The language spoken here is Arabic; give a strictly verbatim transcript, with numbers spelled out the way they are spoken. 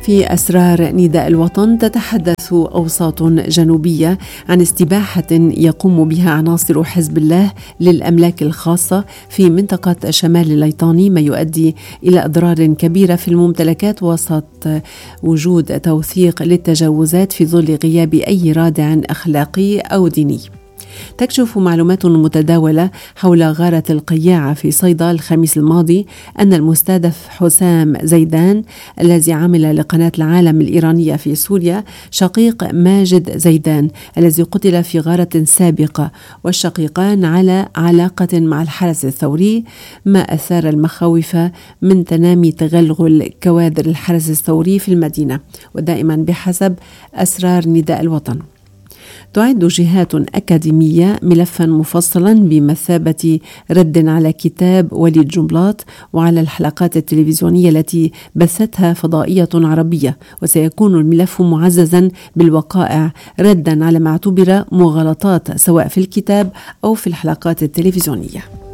في أسرار نداء الوطن تتحدث أوساط جنوبية عن استباحة يقوم بها عناصر حزب الله للأملاك الخاصة في منطقة شمال الليطاني، ما يؤدي إلى أضرار كبيرة في الممتلكات وسط وجود توثيق للتجاوزات في ظل غياب أي رادع أخلاقي أو ديني. تكشف معلومات متداولة حول غارة القياعة في صيدا الخميس الماضي أن المستهدف حسام زيدان الذي عمل لقناة العالم الإيرانية في سوريا شقيق ماجد زيدان الذي قتل في غارة سابقة، والشقيقان على علاقة مع الحرس الثوري، ما أثار المخاوف من تنامي تغلغل كوادر الحرس الثوري في المدينة، ودائما بحسب أسرار نداء الوطن. تعد جهات أكاديمية ملفا مفصلا بمثابة رد على كتاب وليد جنبلاط وعلى الحلقات التلفزيونية التي بثتها فضائية عربية، وسيكون الملف معززا بالوقائع ردا على ما اعتبر مغالطات سواء في الكتاب أو في الحلقات التلفزيونية.